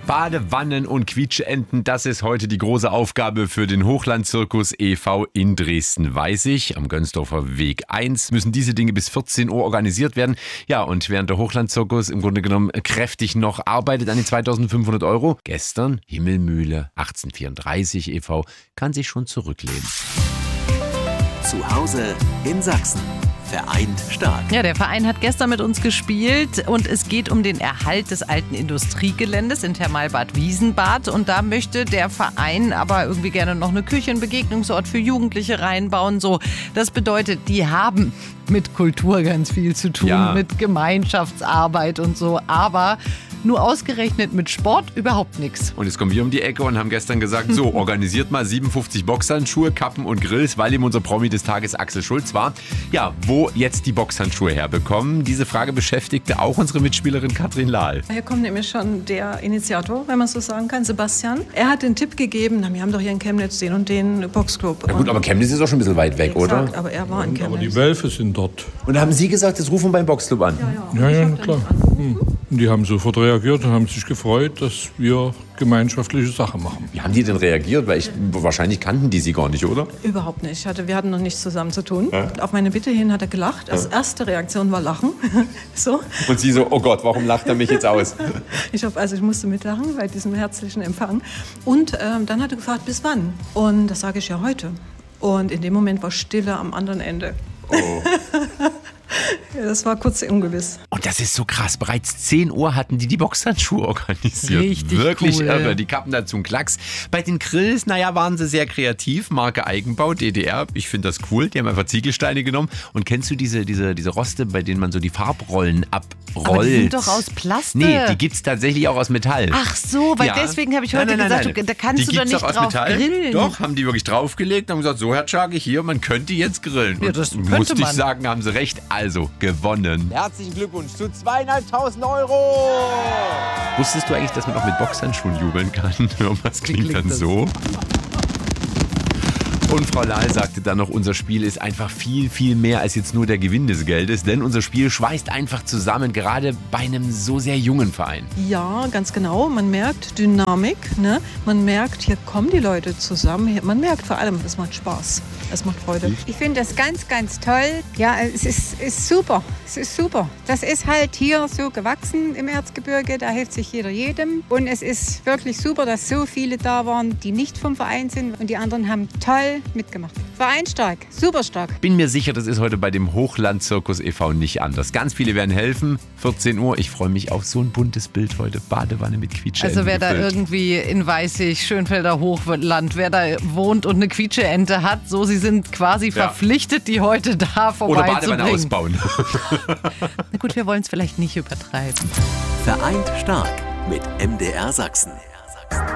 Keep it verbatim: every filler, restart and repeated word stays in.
Badewannen und Quietscheenten, das ist heute die große Aufgabe für den Hochlandzirkus e V in Dresden-Weißig. Am Gönsdorfer Weg eins müssen diese Dinge bis vierzehn Uhr organisiert werden. Ja, und während der Hochlandzirkus im Grunde genommen kräftig noch arbeitet an den zweitausendfünfhundert Euro, gestern Himmelmühle achtzehnhundertvierunddreißig e V kann sich schon zurücklehnen. Zu Hause in Sachsen. Vereint stark. Ja, der Verein hat gestern mit uns gespielt und es geht um den Erhalt des alten Industriegeländes in Thermalbad Wiesenbad. Und da möchte der Verein aber irgendwie gerne noch eine Küche, einen Begegnungsort für Jugendliche reinbauen. So, das bedeutet, die haben mit Kultur ganz viel zu tun, ja. mit Gemeinschaftsarbeit und so. Aber nur ausgerechnet mit Sport überhaupt nichts. Und jetzt kommen wir um die Ecke und haben gestern gesagt, so, organisiert mal siebenundfünfzig Boxhandschuhe, Kappen und Grills, weil eben unser Promi des Tages Axel Schulz war. Ja, wo jetzt die Boxhandschuhe herbekommen? Diese Frage beschäftigte auch unsere Mitspielerin Katrin Lahl. Hier kommt nämlich schon der Initiator, wenn man so sagen kann, Sebastian. Er hat den Tipp gegeben, na, wir haben doch hier in Chemnitz den und den Boxclub. Ja gut, aber Chemnitz ist auch schon ein bisschen weit weg, Exakt, oder? aber er war in Chemnitz. Aber die Wölfe sind dort. Und haben Sie gesagt, das rufen wir beim Boxclub an? Ja, ja, Ja, ja, klar. Hm. Und die haben sofort reagiert und haben sich gefreut, dass wir gemeinschaftliche Sachen machen. Wie haben die denn reagiert? Weil ich, wahrscheinlich kannten die Sie gar nicht, oder? Überhaupt nicht. Ich hatte, wir hatten noch nichts zusammen zu tun. Ja. Auf meine Bitte hin hat er gelacht. Als erste Reaktion war Lachen. so. Und Sie so, oh Gott, warum lacht er mich jetzt aus? ich hoffe, also ich musste mitlachen bei diesem herzlichen Empfang. Und ähm, dann hat er gefragt, bis wann? Und das sage ich ja heute. Und in dem Moment war Stille am anderen Ende. Oh. Ja, das war kurz ungewiss. Und das ist so krass. Bereits zehn Uhr hatten die die Boxhandschuhe organisiert. Richtig Wirklich cool. irre. Die Kappen dazu ein Klacks. Bei den Grills, naja, waren sie sehr kreativ. Marke Eigenbau, D D R. Ich finde das cool. Die haben einfach Ziegelsteine genommen. Und kennst du diese, diese, diese Roste, bei denen man so die Farbrollen abrollt? Aber die sind doch aus Plastik. Nee, die gibt es tatsächlich auch aus Metall. Ach so, weil Ja. deswegen habe ich Nein, heute nein, nein, gesagt, nein. da kannst die du doch gibt's nicht auch aus drauf Metall. grillen. Doch, haben die wirklich draufgelegt und haben gesagt, so Herr Czagi, hier, man könnte jetzt grillen. Ja, Und das könnte musste ich man. sagen, haben sie recht. Also, gewonnen. Herzlichen Glückwunsch zu zweieinhalbtausend Euro! Wusstest du eigentlich, dass man auch mit Boxhandschuhen jubeln kann? Was klingt, klingt dann das? so? Und Frau Lahl sagte dann noch, unser Spiel ist einfach viel, viel mehr als jetzt nur der Gewinn des Geldes. Denn unser Spiel schweißt einfach zusammen, gerade bei einem so sehr jungen Verein. Ja, ganz genau. Man merkt Dynamik. Ne? Man merkt, hier kommen die Leute zusammen. Man merkt vor allem, es macht Spaß. Es macht Freude. Ich finde das ganz, ganz toll. Ja, es ist, ist super. Es ist super. Das ist halt hier so gewachsen im Erzgebirge. Da hilft sich jeder jedem. Und es ist wirklich super, dass so viele da waren, die nicht vom Verein sind. Und die anderen haben toll mitgemacht. Verein stark, super stark. Bin mir sicher, das ist heute bei dem Hochlandzirkus e V nicht anders. Ganz viele werden helfen. vierzehn Uhr. Ich freue mich auf so ein buntes Bild heute. Badewanne mit Quietscheenten. Also wer da gefüllt. irgendwie in Weißig, Schönfelder Hochland, wer da wohnt und eine Quietscheente hat, so sie sind quasi Ja. verpflichtet, die heute da Oder Badewanne vorbeizubringen. ausbauen. Na gut, wir wollen es vielleicht nicht übertreiben. Vereint stark mit M D R Sachsen.